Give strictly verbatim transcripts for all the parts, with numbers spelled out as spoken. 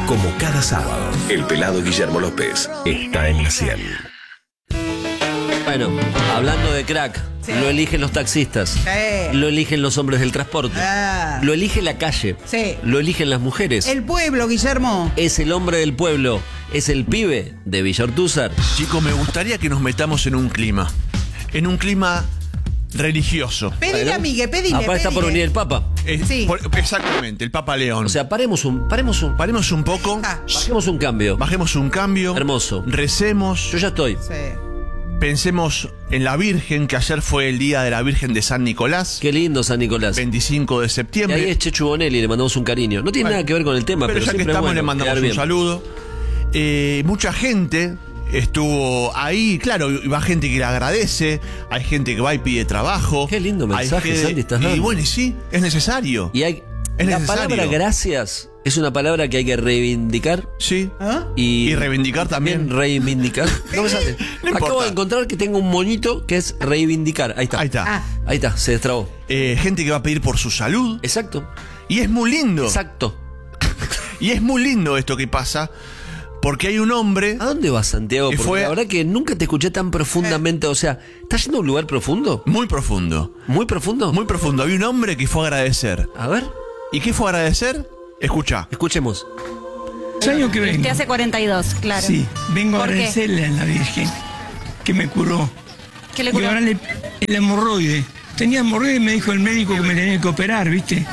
Como cada sábado, el pelado Guillermo López está en la cien. Bueno, hablando de crack, sí. Lo eligen los taxistas, Sí. lo eligen los hombres del transporte, Ah. lo elige la calle, Sí. lo eligen las mujeres. El pueblo, Guillermo. Es el hombre del pueblo, es el pibe de Villa Ortúzar. Chicos, me gustaría que nos metamos en un clima, en un clima religioso. Pedile Bueno, a Miguel, pedile, Aparte está por pedile. venir el Papa. Eh, Sí. por- exactamente, el Papa León. O sea, paremos un, paremos un, paremos un poco, Ah. bajemos un cambio. bajemos un cambio. Hermoso. Recemos, Yo ya estoy. Sí. pensemos en la Virgen, que ayer fue el día de la Virgen de San Nicolás, Qué lindo San Nicolás. veinticinco de Y septiembre. ahí es Chechu Bonelli, le mandamos un cariño. No tiene Bueno, nada que ver con el tema, pero pero, ya que siempre es estamos bueno le mandamos quedar un bien. saludo. Eh, mucha gente estuvo ahí, claro, y va gente que le agradece, hay gente que va y pide trabajo. Qué lindo hay mensaje, gente- Sandy, estás Y dando. bueno, y sí, es necesario. Y hay Es la necesario. palabra gracias es una palabra que hay que reivindicar. Sí. ¿Ah? Y, Y reivindicar también. Bien, reivindicar. No me sale. No Acabo importa. de encontrar que tengo un moñito que es reivindicar. Ahí está. Ahí está. Ah. Ahí está, se destrabó. Eh, gente que va a pedir por su salud. Exacto. Y es muy lindo. Exacto. Y es muy lindo esto que pasa. Porque hay un hombre. ¿A dónde vas, Santiago? Que Porque fue- la verdad que nunca te escuché tan profundamente. O sea, ¿estás yendo a un lugar profundo? Muy profundo. ¿Muy profundo? Muy profundo. Había un hombre que fue a agradecer. A ver, ¿Y qué fue a agradecer? Escucha. escuchemos. Los años que vengo. Te hace cuarenta y dos, claro. Sí, vengo a ¿Por qué? agradecerle a la Virgen que me curó. ¿Qué le Porque curó? ahora le, el hemorroide. Tenía hemorroide y me dijo el médico que me tenía que operar, ¿viste?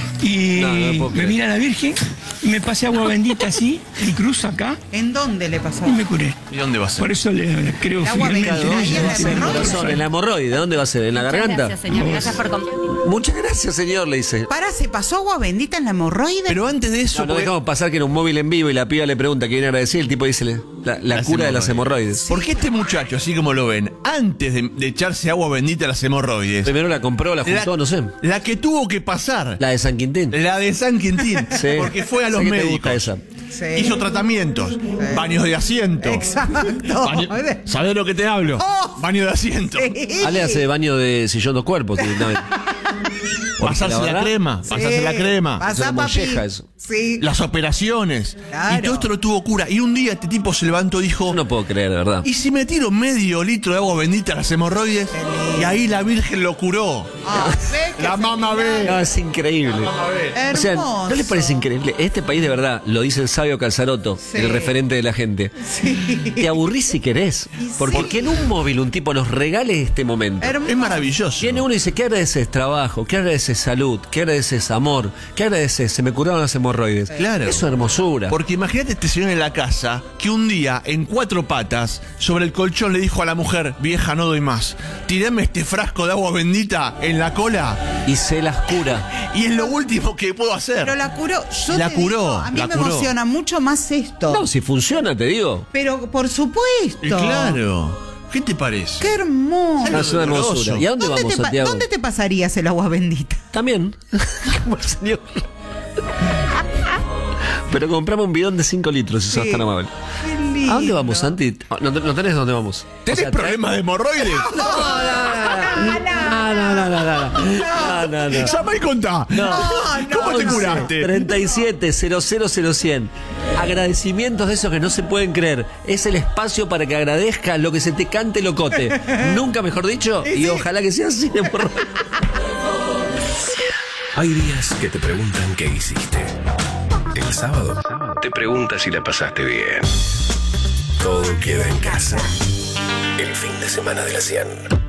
Y No, no puedo me creer. vine a la Virgen y me pasé agua bendita así, y cruzo acá ¿En dónde le pasó? y me curé. ¿Y dónde va a ser? Por eso le, le creo El agua fielmente bendita, en ahí ella. en la ¿viste? En el hemorroide. corazón, en la hemorroide. ¿Dónde va a ser? ¿En la Muchas garganta? gracias, señor. Gracias por compartir. Muchas gracias, señor, le dice. Para, ¿se pasó agua bendita en la hemorroide? Pero antes de eso. No, no porque- dejamos pasar que era un móvil en vivo y la piba le pregunta qué viene a agradecer y el tipo dice la, la Las cura de las hemorroides. hemorroides. Porque este muchacho, así como lo ven, antes de, de echarse agua bendita a las hemorroides, Primero la compró, la juntó, la, no sé. la que tuvo que pasar, La de San Quintín. la de San Quintín, Sí. porque fue a los Sé que te médicos, gusta esa. Sí. hizo tratamientos, baños de asiento. Exacto. ¿Sabés lo que te hablo? Oh. Baño de asiento. Ale hace baño de sillón dos cuerpos. directamente. Porque Pasarse la, verdad, crema, pasarse la crema. Pasá, Es una papi. molleja eso. Sí. Las operaciones. Claro. Y todo esto lo tuvo cura. Y un día este tipo se levantó y dijo: Yo no puedo creer, de verdad. ¿y si me tiro medio litro de agua bendita a las hemorroides? Y ahí la Virgen lo curó. Ah, ve que La se mamá mira. ve. No, es increíble. O sea, ¿no les parece increíble? Este país de verdad, lo dice el sabio Calzaroto, Sí. el referente de la gente. Sí. Te aburrís si querés. Y Porque sí. que en un móvil un tipo nos regale este momento. Hermoso. Es maravilloso. Viene uno y dice, ¿qué agradeces? Trabajo, ¿qué agradeces? Salud, ¿qué agradeces? Amor, ¿qué agradeces? Se me curaron las hemorroides. Claro. Eso es hermosura. Porque imagínate este señor en la casa que un día, en cuatro patas, sobre el colchón le dijo a la mujer: vieja, no doy más. Tirame este frasco de agua bendita en la cola Y se las cura. y es lo último que puedo hacer. Pero la curó. Yo La te curó, digo, a mí la me curó. emociona mucho más esto. No, si funciona, te digo. Pero por supuesto. Y claro. ¿Qué te parece? Qué hermoso. No, es una doloroso. hermosura. ¿Y a dónde, ¿Dónde, vamos, te pa- Santiago? ¿Dónde te pasarías el agua bendita? También. Como el señor. Pero compramos un bidón de cinco litros, si sos Sí. tan amable. Qué lindo. ¿A dónde vamos, Santi? ¿No, no tenés dónde vamos? ¿Tenés O sea, problemas de hemorroides? No, no, no, no, no, no. No, no, no. Llama y contá. ¿Cómo te curaste? treinta y siete cero cero cero cien. Agradecimientos de esos que no se pueden creer. Es el espacio para que agradezcas lo que se te cante locote. Nunca mejor dicho. Y ojalá que sea así de por... Hay días que te preguntan qué hiciste. El sábado te preguntas si la pasaste bien. Todo queda en casa. El fin de semana de la cien.